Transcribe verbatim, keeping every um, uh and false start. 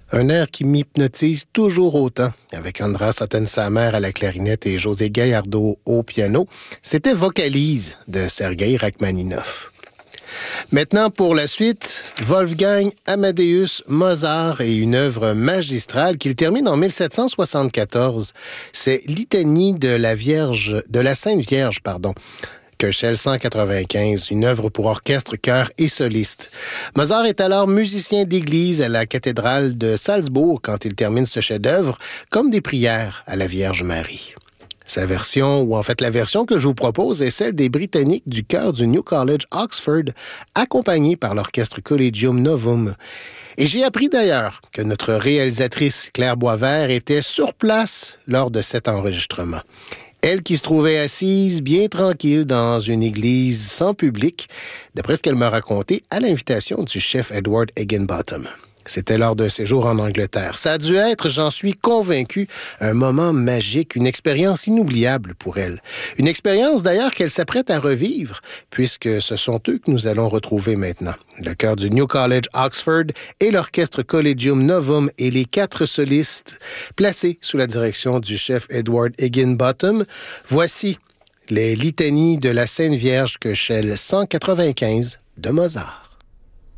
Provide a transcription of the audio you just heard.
Un air qui m'hypnotise toujours autant, avec András Ottensamer à la clarinette et José Gallardo au piano. C'était Vocalise de Sergueï Rachmaninov. Maintenant, pour la suite, Wolfgang Amadeus Mozart et une œuvre magistrale qu'il termine en mille sept cent soixante-quatorze. C'est Litanie de la Vierge, de la Sainte Vierge, pardon. Köchel cent quatre-vingt-quinze, une œuvre pour orchestre, chœur et soliste. Mozart est alors musicien d'église à la cathédrale de Salzbourg quand il termine ce chef-d'œuvre, comme des prières à la Vierge Marie. Sa version, ou en fait la version que je vous propose, est celle des Britanniques du chœur du New College Oxford, accompagnés par l'orchestre Collegium Novum. Et j'ai appris d'ailleurs que notre réalisatrice Claire Boisvert était sur place lors de cet enregistrement. Elle qui se trouvait assise bien tranquille dans une église sans public, d'après ce qu'elle m'a raconté, à l'invitation du chef Edward Higginbotham. C'était lors d'un séjour en Angleterre. Ça a dû être, j'en suis convaincu, un moment magique, une expérience inoubliable pour elle. Une expérience d'ailleurs qu'elle s'apprête à revivre, puisque ce sont eux que nous allons retrouver maintenant. Le chœur du New College Oxford et l'orchestre Collegium Novum et les quatre solistes placés sous la direction du chef Edward Higginbotham. Voici les litanies de la Sainte Vierge Köchel cent quatre-vingt-quinze de Mozart.